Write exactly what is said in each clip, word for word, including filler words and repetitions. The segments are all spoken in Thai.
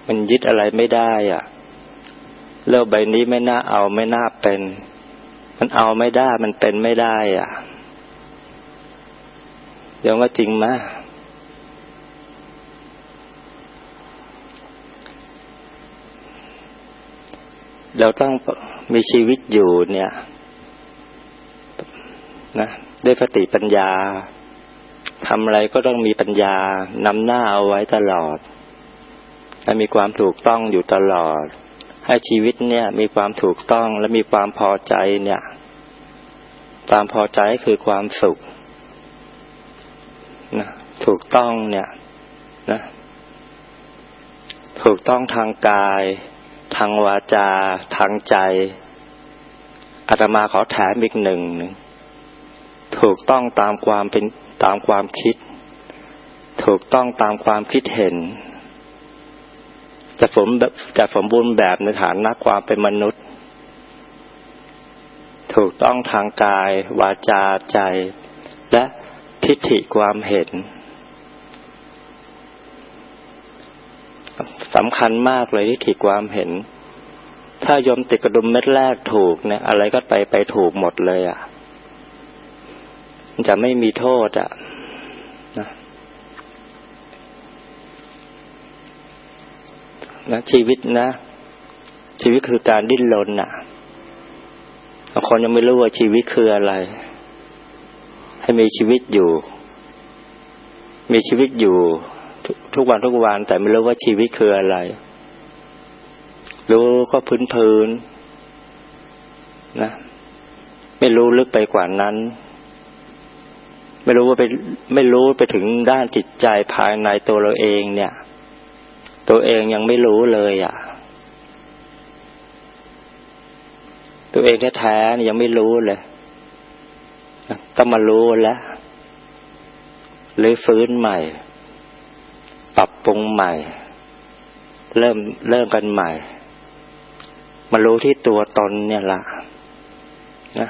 มันยึดอะไรไม่ได้อ่ะโลกใบนี้ไม่น่าเอาไม่น่าเป็นมันเอาไม่ได้มันเป็นไม่ได้อ่ะโยมว่าจริงไหมเราต้องมีชีวิตอยู่เนี่ยนะด้วยสติปัญญาทำอะไรก็ต้องมีปัญญานำหน้าเอาไว้ตลอดและมีความถูกต้องอยู่ตลอดให้ชีวิตเนี่ยมีความถูกต้องและมีความพอใจเนี่ยความพอใจคือความสุขนะถูกต้องเนี่ยนะถูกต้องทางกายทางวาจาทางใจอาตมาขอแถมอีกหนึ่งถูกต้องตามความเป็นตามความคิดถูกต้องตามความคิดเห็นจะสมจะสมบูรณ์แบบในฐานะความเป็นมนุษย์ถูกต้องทางกายวาจาใจและทิฏฐิความเห็นสำคัญมากเลยทิฏฐิความเห็นถ้าโยมติดกระดุมเม็ดแรกถูกเนี่ยอะไรก็ไปไปถูกหมดเลยอ่ะมันจะไม่มีโทษอ่ะนะนะชีวิตนะชีวิตคือการดิ้นรนน่ะบางคนยังไม่รู้ว่าชีวิตคืออะไรให้มีชีวิตอยู่มีชีวิตอยู่ทุกวันทุกวันแต่ไม่รู้ว่าชีวิตคืออะไรรู้ก็พื้นๆนะไม่รู้ลึกไปกว่านั้นไม่รู้ว่าไปไม่รู้ไปถึงด้านจิตใจภายในตัวเราเองเนี่ยตัวเองยังไม่รู้เลยอ่ะตัวเองแท้ๆนี่ยังไม่รู้เลยต้องมารู้แล้วหรือฟื้นใหม่ปรับปรุงใหม่เริ่มเริ่มกันใหม่มารู้ที่ตัวตนเนี่ยล่ะนะ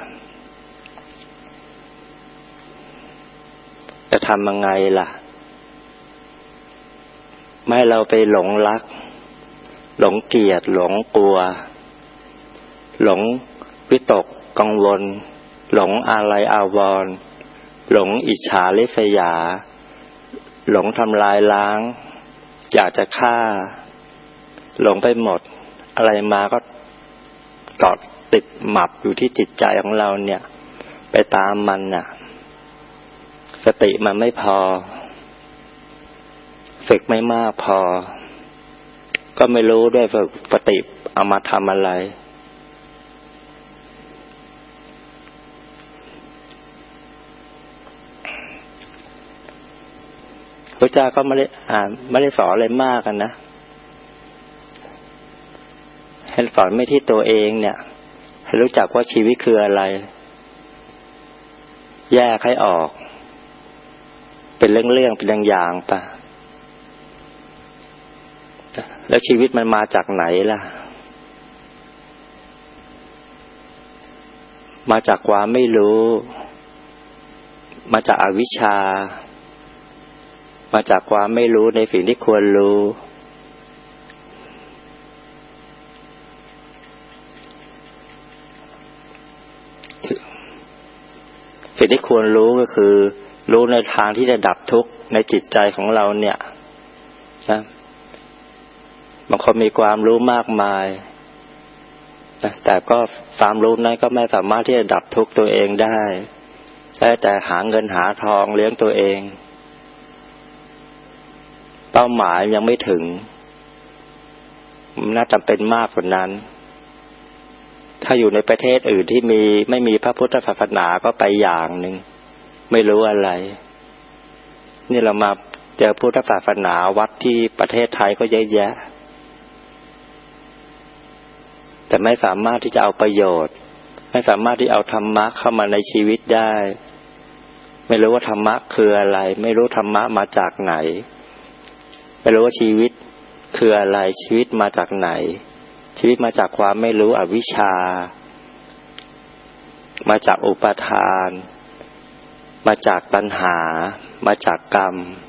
จะทำยังไงล่ะไม่ให้เราไปหลงรักหลงเกลียดหลงกลัวหลงวิตกกังวลหลงอาลัยอาวรณ์หลงอิจฉาริษยาหลงทำลายล้างอยากจะฆ่าหลงไปหมดอะไรมาก็เกาะติดหมับอยู่ที่จิตใจของเราเนี่ยไปตามมันน่ะสติมันไม่พอฝึกไม่มากพอก็ไม่รู้ด้วยฝึกสติเอามาทำอะไรพระเจ้าก็ไม่ได้อ่านไม่ได้สอนอะไรมากกันนะให้สอนไม่ที่ตัวเองเนี่ยให้รู้จักว่าชีวิตคืออะไรแยกให้ออกเป็นเรื่องๆเป็นอย่างๆไปแล้วชีวิตมันมาจากไหนล่ะมาจากความไม่รู้มาจากอวิชชามาจากความไม่รู้ในสิ่งที่ควรรู้สิ่งที่ควรรู้ก็คือรู้ในทางที่จะดับทุกข์ในจิตใจของเราเนี่ยนะบางคนมีความรู้มากมายนะแต่ก็ความรู้นั้นก็ไม่สามารถที่จะดับทุกข์ตัวเองได้ได้แต่หาเงินหาทองเลี้ยงตัวเองเป้าหมายยังไม่ถึงมันน่าจำเป็นมากกว่านั้นถ้าอยู่ในประเทศอื่นที่มีไม่มีพระพุทธศาสนาก็ไปอย่างหนึ่งไม่รู้อะไรนี่เรามาเจอพุทธศาสนาวัดที่ประเทศไทยก็เยอะแยะแต่ไม่สามารถที่จะเอาประโยชน์ไม่สามารถที่เอาธรรมะเข้ามาในชีวิตได้ไม่รู้ว่าธรรมะคืออะไรไม่รู้ธรรมะมาจากไหนไม่รู้ว่าชีวิตคืออะไรชีวิตมาจากไหนชีวิตมาจากความไม่รู้อวิชชามาจากอุปาทานมาจากตัณหามาจากกรรม